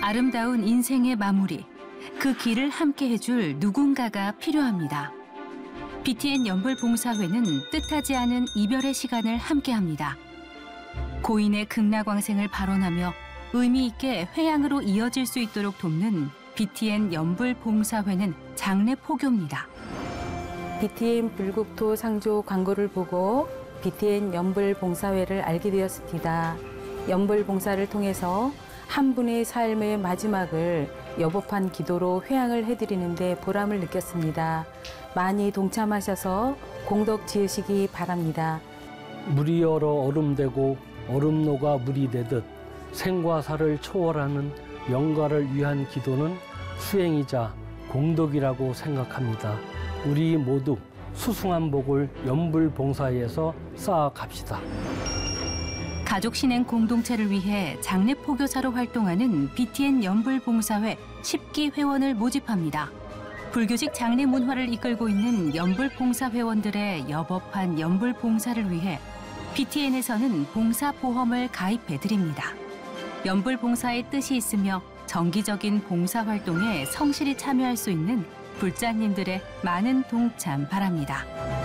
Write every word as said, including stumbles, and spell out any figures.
아름다운 인생의 마무리, 그 길을 함께 해줄 누군가가 필요합니다. 비티엔 연불봉사회는 뜻하지 않은 이별의 시간을 함께합니다. 고인의 극락광생을 발언하며 의미 있게 회양으로 이어질 수 있도록 돕는 비티엔 연불봉사회는 장례 포교입니다. 비티엔 불국토 상조 광고를 보고 비티엔 연불봉사회를 알게 되었습니다. 연불봉사를 통해서 한 분의 삶의 마지막을 여법한 기도로 회양을 해드리는데 보람을 느꼈습니다. 많이 동참하셔서 공덕 지으시기 바랍니다. 물이 얼어 얼음되고 얼음노가 물이 되듯 생과 사를 초월하는 영가를 위한 기도는 수행이자 공덕이라고 생각합니다. 우리 모두 수승한 복을 연불봉사회에서 쌓아갑시다. 가족 신행 공동체를 위해 장례 포교사로 활동하는 비티엔 연불봉사회 십 기 회원을 모집합니다. 불교식 장례 문화를 이끌고 있는 연불봉사 회원들의 여법한 연불봉사를 위해 비티엔에서는 봉사보험을 가입해드립니다. 연불봉사의 뜻이 있으며 정기적인 봉사활동에 성실히 참여할 수 있는 불자님들의 많은 동참 바랍니다.